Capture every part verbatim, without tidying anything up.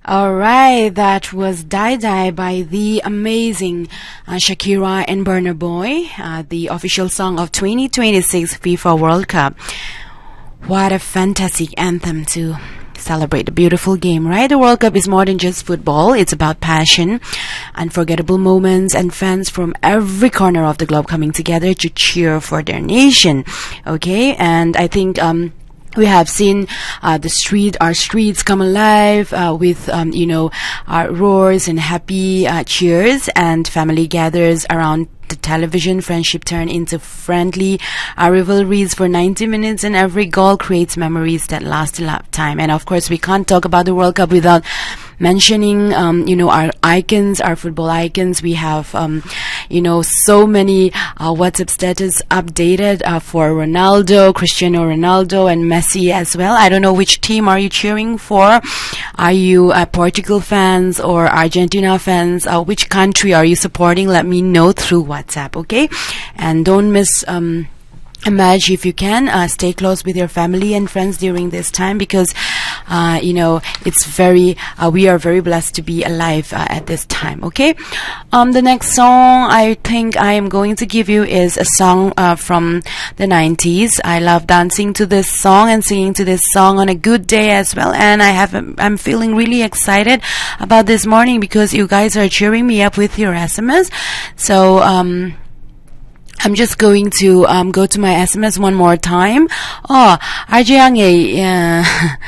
Alright, that was Die Die by the amazing uh, Shakira and Burna Boy, uh, the official song of twenty twenty-six FIFA World Cup. What a fantastic anthem to celebrate the beautiful game, right? The World Cup is more than just football. It's about passion, unforgettable moments, and fans from every corner of the globe coming together to cheer for their nation. Okay, and I think um we have seen uh, the street, our streets come alive uh, with, um, you know, our roars and happy uh, cheers, and family gathers around the television. Friendship turn into friendly uh, rivalries for ninety minutes, and every goal creates memories that last a lifetime. And of course, we can't talk about the World Cup without mentioning, um, you know, our icons, our football icons. We have, um, you know, so many uh, WhatsApp status updated uh, for Ronaldo, Cristiano Ronaldo, and Messi as well. I don't know which team are you cheering for. Are you uh, Portugal fans or Argentina fans? Uh, which country are you supporting? Let me know through WhatsApp, okay? And don't miss um Image if you can. Uh, stay close with your family and friends during this time, because uh, you know, it's very uh, we are very blessed to be alive uh, at this time. Okay, um the next song I think I am going to give you is a song uh, from the nineties. I love dancing to this song and singing to this song on a good day as well, and I have I'm feeling really excited about this morning because you guys are cheering me up with your S M S. So um I'm just going to um go to my S M S one more time. Oh, R J ang eh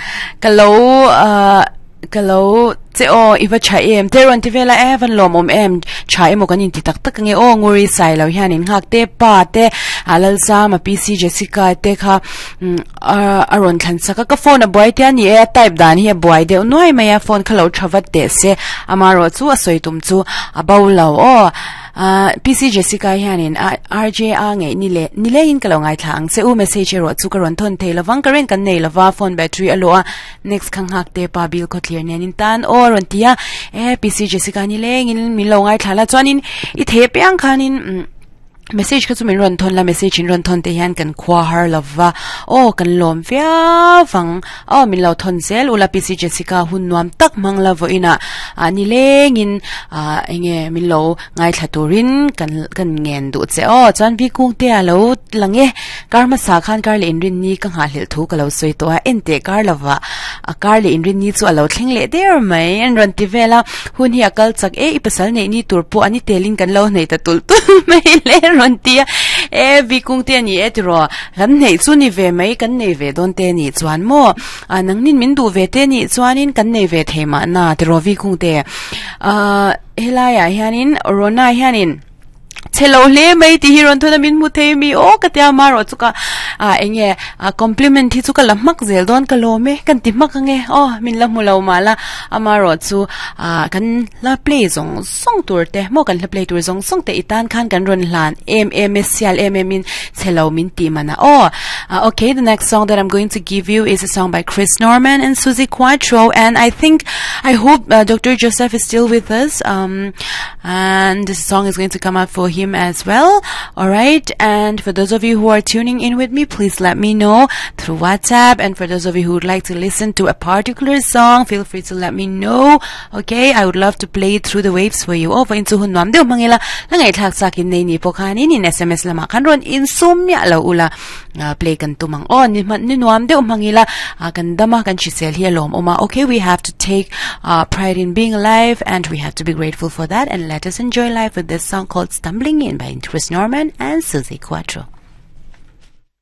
kalo uh kalo te o iwa chai em te ron ti vela evan lom om em chai mo kanin ti tak tak nge o nguri sai lo hianin hak te pa te alal sa ma P C Jessica te kha aron than saka ka phone boy te ani e type dan hi boy de noi maya phone khalo thavat te se amaro chu asoi tum chu abaw lo o Uh, P C Jessica hianin uh, R J ange nile nile in kalo ngai thang se u message ro chu karon thon thei lawang karen kan nei lawa phone battery aloa next khang hak te pa bill ko clear nen tan or rontia e P C Jessica nile ngin mi lo ngai thala chuanin I the peang khanin mm, message ka chu min ron thon la message in ron thon te hian kan khwa har lova o kan lom via wang o min lo thon sel ula P C Jessica hun nuam tak mang la vo ina ani lengin a enge min lo ngai thaturin kan kan ngen du che o chan bi kung te alo lange karma sa khan kar le inrin ni ka ha hil thu ka lo soi to a ente kar lova a kar le inrin ni chu alo thleng le der mai en ron ti vela hun hi akal chak e ipasal nei ni turpo ani telin kan lo nei ta tul tu mai le rontia e vi kung te ni etro kan nei chu ni ve mai kan nei ve don te ni chuan mo anang nin min du ve te ni chuanin kan nei ve thema na te ro vi kung te a helaya hianin rona hianin chelo le mai ti hiron thona min mu the mi o ka tia maro chuka a enge a compliment hi chuka lamak zel don ka lo me kan ti mak nge o min la mulo mala amaro chu a kan la play zong song tur te mo kan la play tur zong song te itan khan kan ron hlan m m sial m m min chelo min ti mana o uh, okay, the next song that I'm going to give you is a song by Chris Norman and Suzi Quatro, and I think I hope uh, Doctor Joseph is still with us, um and this song is going to come out for him as well. All right, and for those of you who are tuning in with me, please let me know through WhatsApp, and for those of you who would like to listen to a particular song, feel free to let me know. Okay, I would love to play it through the waves for you. Over into hunwam de mangila langai thak sakin nei ni pokani ni S M S lama kan ron insomnia la ula uh, play kan tumang on ni ni nuam de mangila uh, kan dama kan chisel hi lom oma. Okay, we have to take uh, pride in being alive, and we have to be grateful for that, and let us enjoy life with this song called Stumbling In by Chris Norman and Suzi Quatro.